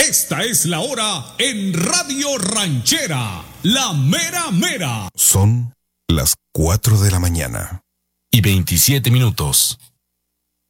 Esta es la hora en Radio Ranchera, la mera mera. Son las 4 de la mañana. Y 27 minutos.